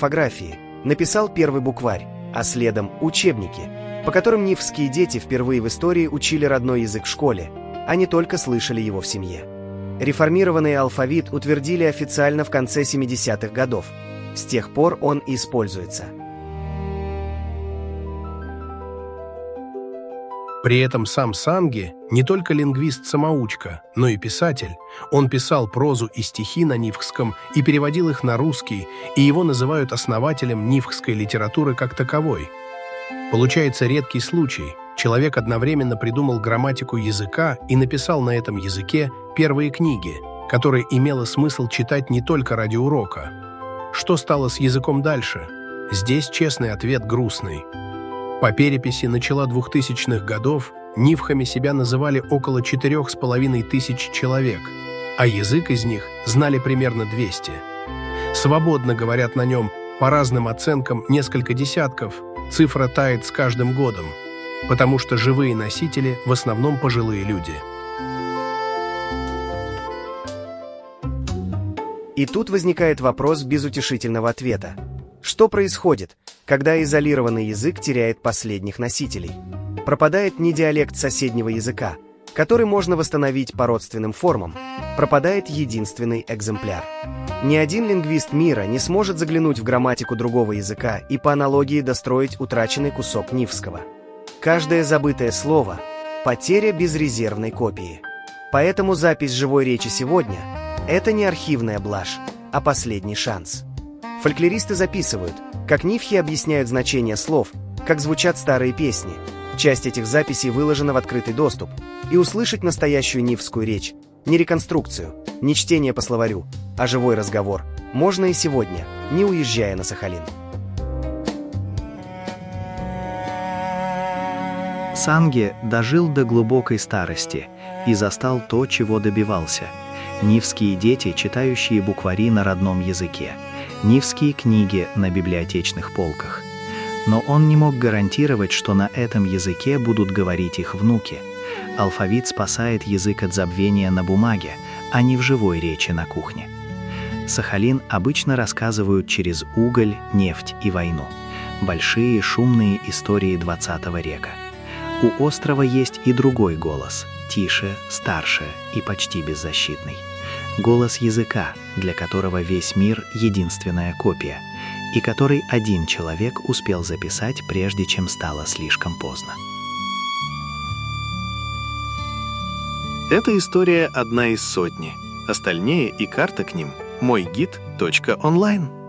орфографии, написал первый букварь, а следом учебники, по которым нифские дети впервые в истории учили родной язык в школе, а не только слышали его в семье. Реформированный алфавит утвердили официально в конце 70-х годов. С тех пор он и используется. При этом сам Санге не только лингвист-самоучка, но и писатель. Он писал прозу и стихи на нифхском и переводил их на русский, и его называют основателем нифхской литературы как таковой. Получается редкий случай. Человек одновременно придумал грамматику языка и написал на этом языке первые книги, которые имело смысл читать не только ради урока. Что стало с языком дальше? Здесь честный ответ грустный. По переписи начала 2000-х годов нифхами себя называли около 4500 человек, а язык из них знали примерно 200. Свободно говорят на нем, по разным оценкам, несколько десятков. Цифра тает с каждым годом, потому что живые носители в основном пожилые люди. И тут возникает вопрос без утешительного ответа. Что происходит, когда изолированный язык теряет последних носителей? Пропадает не диалект соседнего языка, который можно восстановить по родственным формам, пропадает единственный экземпляр. Ни один лингвист мира не сможет заглянуть в грамматику другого языка и по аналогии достроить утраченный кусок нифского. Каждое забытое слово – потеря безрезервной копии. Поэтому запись живой речи сегодня – это не архивная блажь, а последний шанс. Фольклористы записывают, как нифхи объясняют значение слов, как звучат старые песни. Часть этих записей выложена в открытый доступ, и услышать настоящую нифскую речь, не реконструкцию, не чтение по словарю, а живой разговор можно и сегодня, не уезжая на Сахалин. Санге дожил до глубокой старости и застал то, чего добивался. Нифские дети, читающие буквари на родном языке, нифские книги на библиотечных полках. Но он не мог гарантировать, что на этом языке будут говорить их внуки. Алфавит спасает язык от забвения на бумаге, а не в живой речи на кухне. Сахалин обычно рассказывают через уголь, нефть и войну. Большие шумные истории 20 века. У острова есть и другой голос, тише, старше и почти беззащитный. Голос языка, для которого весь мир — единственная копия, и который один человек успел записать, прежде чем стало слишком поздно. Эта история одна из сотни. Остальные и карта к ним — мойгид.онлайн.